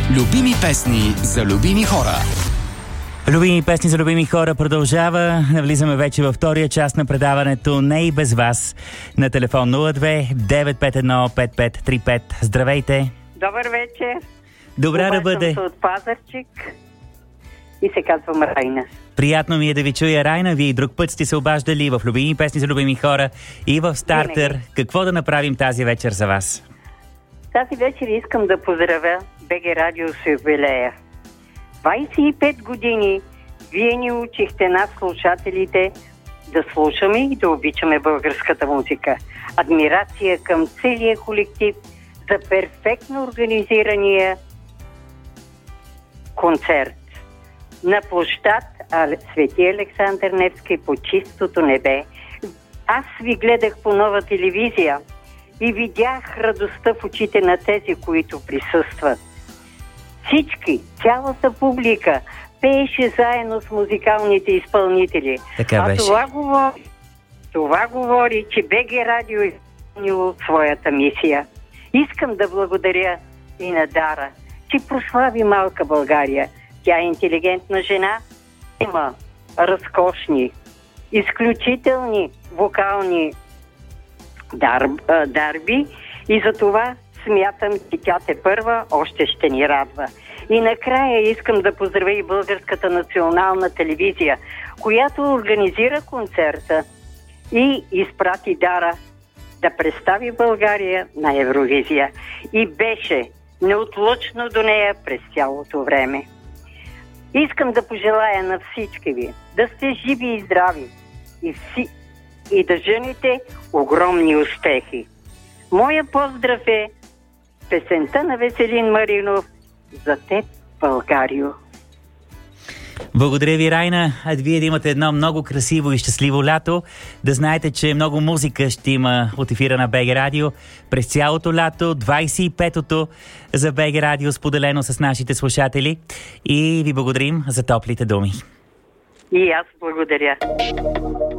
Любими песни за любими хора. Любими песни за любими хора продължава. Навлизаме вече във втория част на предаването "Не и без вас" на телефон 02-951-5535. Здравейте! Добър вечер! Добра да бъде! Съм от Пазарчик и се казвам Райна. Приятно ми е да ви чуя, Райна. Вие и друг път сте се обаждали в любими песни за любими хора и в Стартер. Какво да направим тази вечер за вас? Тази вечер искам да поздравя БГ Радио с юбилея. 25 години вие ни учихте нас, слушателите, да слушаме и да обичаме българската музика. Адмирация към целия колектив за перфектно организирания концерт на площад Свети Александър Невски по чистото небе. Аз ви гледах по Нова телевизия и видях радостта в очите на тези, които присъстват. Всички, цялата публика пееше заедно с музикалните изпълнители. Така беше. Това говори, че БГ Радио е изпълнило своята мисия. Искам да благодаря и на Дара, че прослави малка България. Тя е интелигентна жена, има разкошни, изключителни вокални дарби и за това смятам, че тя тепърва още ще ни радва. И накрая искам да поздравя и Българската национална телевизия, която организира концерта и изпрати Дара да представи България на Евровизия. И беше неотлучно до нея през цялото време. Искам да пожелая на всички ви да сте живи и здрави и да жените огромни успехи. Моя поздрав е песента на Веселин Маринов "За теб, Българио". Благодаря ви, Райна. А вие да имате едно много красиво и щастливо лято. Да знаете, че много музика ще има от ефира на БГ Радио през цялото лято, 25-то за БГ Радио, споделено с нашите слушатели. И ви благодарим за топлите думи. И аз благодаря.